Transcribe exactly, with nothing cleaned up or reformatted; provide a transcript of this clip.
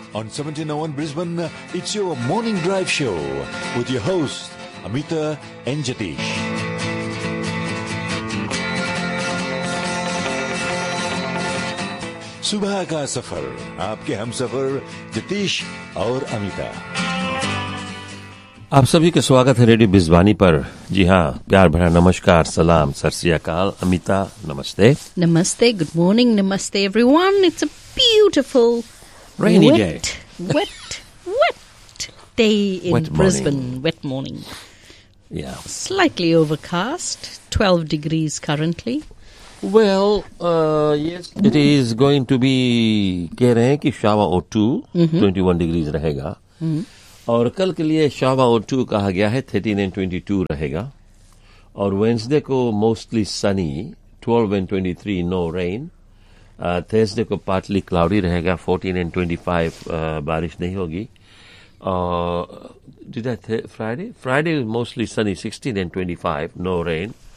on seventeen oh one Brisbane. It's your morning drive show with your hosts Amita and Jatish. सुबह का सफर आपके हम सफर जतीश और अमिता। आप सभी का स्वागत है रेडियो बिजवानी पर। जी हाँ, प्यार भरा नमस्कार, सलाम, सत श्री अकाल। अमिता नमस्ते। Namaste, good morning, namaste everyone. It's a beautiful rainy wet, day. wet, wet day in Wet Brisbane. morning. Wet morning. Yeah. Slightly overcast, twelve degrees currently. Well, uh, yes, it is going to be, कह रहे हैं कि Shava O two twenty one degrees रहेगा और कल के लिए Shava O two कहा गया है थर्टीन एंड ट्वेंटी टू रहेगा और वेंसडे को mostly Sunny twelve and twenty three no rain. Thursday को पार्टली क्लाउडी रहेगा फोर्टीन एंड ट्वेंटी फाइव बारिश नहीं होगी। और Friday Friday mostly Sunny sixteen and twenty five no rain